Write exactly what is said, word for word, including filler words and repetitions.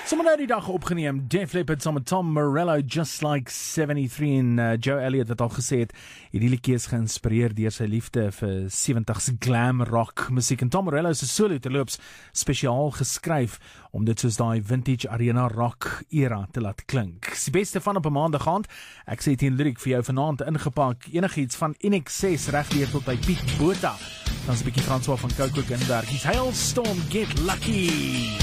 Sommer nou die dag opgeneem, Def Leppard saam met Tom Morello, Just Like seventy-three, en uh, Joe Elliott wat al gesê het, hierdie liedjie is geïnspireer deur sy liefde vir seventies glam rock musiek, en Tom Morello se solo terloops spesiaal geskryf om dit soos daai vintage arena rock era te laat klink. Dis die beste van op 'n maandag aand. Ek sê teen lyriek vir jou vanaand ingepak, enigiets van N X S regdeur tot by Piet Botha. Dan 'n bietjie François van Coco Ginberg. Hailstorm, Get Lucky.